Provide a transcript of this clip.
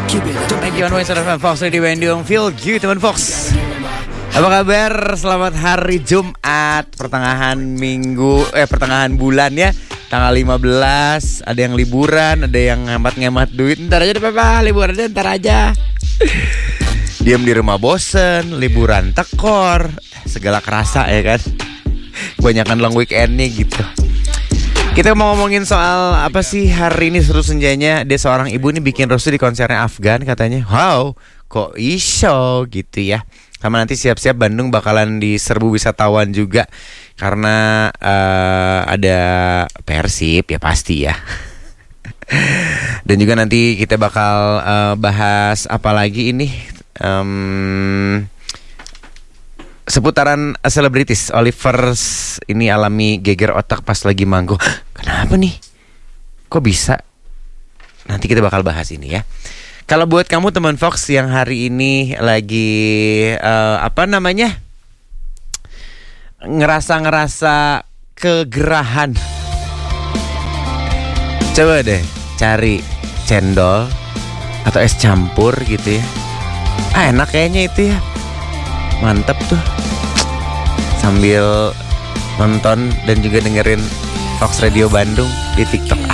Thank you one teman Fox Radio Bandung. Feel you teman Fox. Apa kabar? Selamat hari Jumat, pertengahan bulan ya. Tanggal 15, ada yang liburan, ada yang ngemat duit. Ntar aja deh Papa, liburan aja ntar aja. Diam di rumah bosen, liburan tekor, segala kerasa ya kan. Kebanyakan long weekend nih gitu. Kita mau ngomongin soal apa sih hari ini seru senjanya. Dia seorang ibu nih bikin rusuh di konsernya Afgan katanya. Wow, kok iso gitu ya. Sama nanti siap-siap Bandung bakalan diserbu wisatawan juga. Karena ada Persib ya pasti ya. Dan juga nanti kita bakal bahas apa lagi ini. Seputaran selebritis. Oliver ini alami geger otak pas lagi manggung. Kenapa nih? Kok bisa? Nanti kita bakal bahas ini ya. Kalau buat kamu teman Fox yang hari ini lagi ngerasa kegerahan, coba deh cari cendol atau es campur gitu ya. Enak kayaknya itu ya. Mantep tuh. Sambil nonton dan juga dengerin Fox Radio Bandung di TikTok.